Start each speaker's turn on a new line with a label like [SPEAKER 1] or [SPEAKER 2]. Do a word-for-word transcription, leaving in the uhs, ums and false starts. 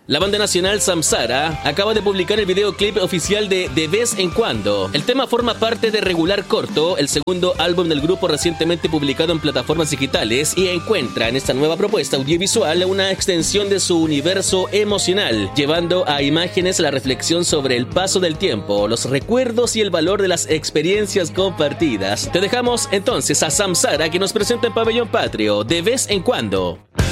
[SPEAKER 1] La banda nacional Samsara acaba de publicar el videoclip oficial de De Vez en Cuando. El tema forma parte de Regular Corto, el segundo álbum del grupo recientemente publicado en plataformas digitales, y encuentra en esta nueva propuesta audiovisual una extensión de su universo emocional, llevando a imágenes la reflexión sobre el paso del tiempo, los recuerdos y el valor de las experiencias compartidas. Te dejamos entonces a Samsara, que nos presenta en Pabellón Patrio De Vez en Cuando.